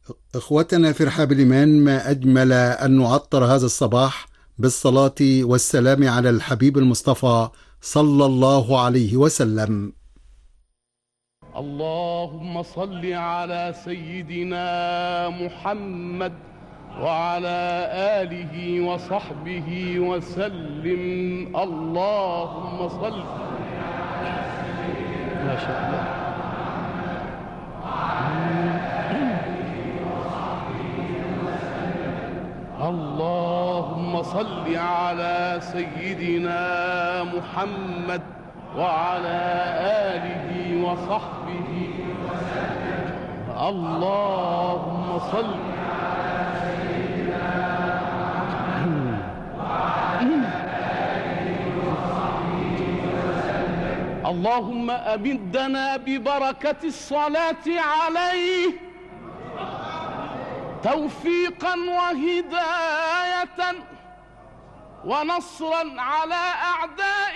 إخوتنا في رحاب الإيمان، ما أجمل أن نعطر هذا الصباح بالصلاة والسلام على الحبيب المصطفى صلى الله عليه وسلم. اللهم صل على سيدنا محمد وعلى آله وصحبه وسلم. اللهم صل. ما شاء الله. اللهم صل على سيدنا محمد وعلى آله وصحبه وسلم. اللهم صل على سيدنا محمد وعلى آله وصحبه وسلم. اللهم أمدنا ببركة الصلاة عليه توفيقا وهداية ونصرا على أعدائه